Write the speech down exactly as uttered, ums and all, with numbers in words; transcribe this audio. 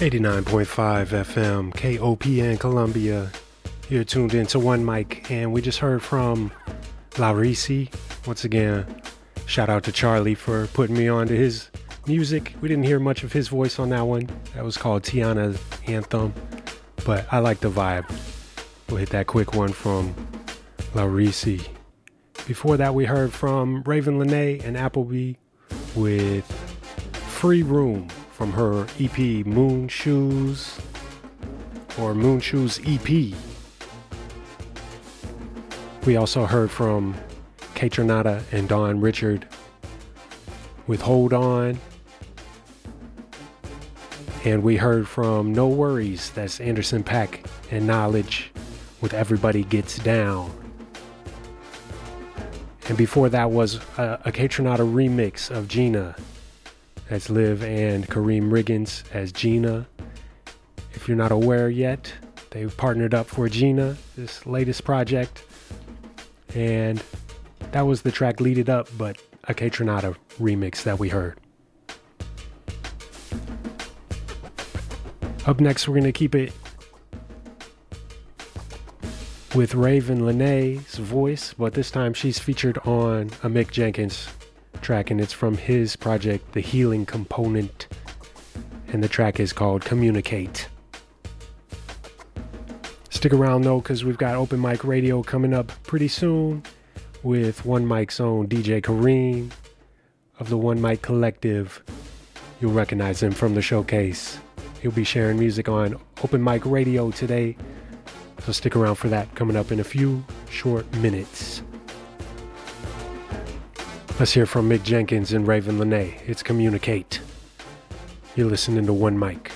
eighty-nine point five F M, K O P N Columbia. You're tuned into One Mic, and we just heard from Laurisi. Once again, shout out to Charlie for putting me on to his music. We didn't hear much of his voice on that one. That was called Tiana's Anthem, but I like the vibe. We'll hit that quick one from Laurisi. Before that, we heard from Raven Lenae and Appleby with Free Room from her E P Moon Shoes, or Moon Shoes E P. We also heard from Kaytranada and Dawn Richard with Hold On. And we heard from No Worries, that's Anderson .Paak and Knowledge with Everybody Gets Down. And before that was a, a Kaytranada remix of Gina. That's Liv and Kareem Riggins as Gina. If you're not aware yet, they've partnered up for Gina, this latest project. And that was the track Lead It Up, but a Kaytranada remix that we heard. Up next, we're going to keep it with Raven Lenae's voice, but this time she's featured on a Mick Jenkins track, and it's from his project, The Healing Component, and the track is called Communicate. Stick around though, because we've got Open Mic Radio coming up pretty soon with One Mic's own D J Kareem of the One Mic Collective. You'll recognize him from the showcase. He'll be sharing music on Open Mic Radio today, so stick around for that coming up in a few short minutes. Let's hear from Mick Jenkins and Raven Lenae. It's Communicate. You're listening to One Mic.